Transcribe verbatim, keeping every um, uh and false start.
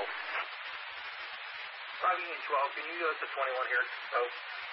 Five Union twelve, can you go to twenty-one here? Oh.